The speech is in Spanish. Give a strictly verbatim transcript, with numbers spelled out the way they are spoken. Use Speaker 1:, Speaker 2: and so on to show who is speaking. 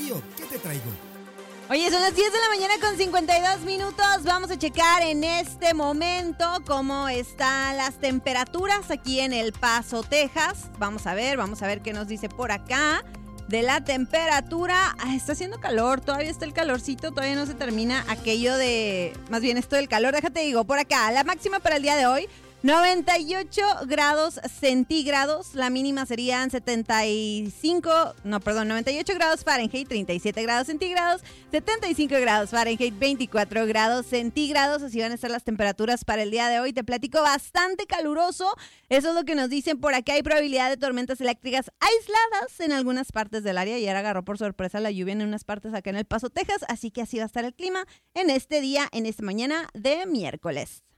Speaker 1: Rocío, ¿qué te traigo?
Speaker 2: Oye, son las diez de la mañana con cincuenta y dos minutos. Vamos a checar en este momento cómo están las temperaturas aquí en El Paso, Texas. Vamos a ver, vamos a ver qué nos dice por acá de la temperatura. Ah, está haciendo calor, todavía está el calorcito, todavía no se termina aquello de... Más bien esto del calor, déjate digo, por acá, la máxima para el día de hoy, noventa y ocho grados centígrados, la mínima serían setenta y cinco, no, perdón, noventa y ocho grados Fahrenheit, treinta y siete grados centígrados, setenta y cinco grados Fahrenheit, veinticuatro grados centígrados, así van a estar las temperaturas para el día de hoy. Te platico, bastante caluroso, eso es lo que nos dicen por acá. Hay probabilidad de tormentas eléctricas aisladas en algunas partes del área y ahora agarró por sorpresa la lluvia en unas partes acá en El Paso, Texas, así que así va a estar el clima en este día, en esta mañana de miércoles.